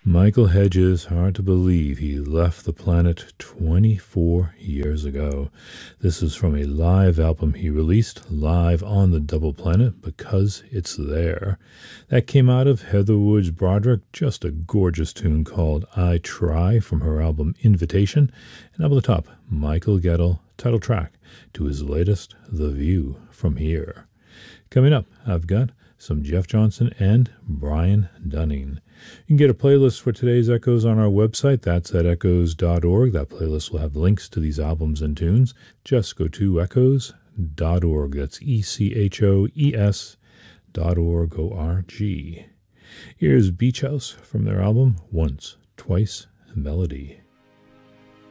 Michael Hedges, hard to believe he left the planet 24 years ago. This is from a live album he released live on the Double Planet, Because It's There. That came out of Heather Woods Broderick, just a gorgeous tune called I Try from her album Invitation. And up at the top, Michael Gettle, title track to his latest, The View from Here. Coming up, I've got some Jeff Johnson and Brian Dunning. You can get a playlist for today's Echoes on our website. That's at echoes.org. That playlist will have links to these albums and tunes. Just go to echoes.org. That's ECHOES.org, O-R-G. Here's Beach House from their album Once, Twice, Melody.